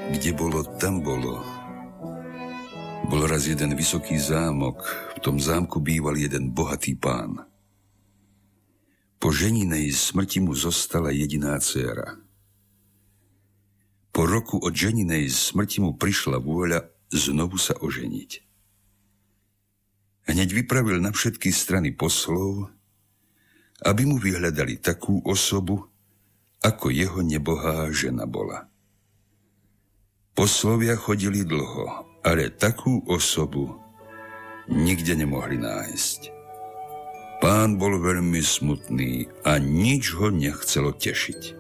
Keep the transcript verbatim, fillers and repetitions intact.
Kde bolo, tam bolo. Bol raz jeden vysoký zámok, v tom zámku býval jeden bohatý pán. Po ženinej smrti mu zostala jediná dcéra. Po roku od ženinej smrti mu prišla vôľa znovu sa oženiť. Hneď vypravil na všetky strany poslov, aby mu vyhľadali takú osobu, ako jeho nebohá žena bola. Poslovia chodili dlho, ale takú osobu nikde nemohli nájsť. Pán bol veľmi smutný a nič ho nechcelo tešiť.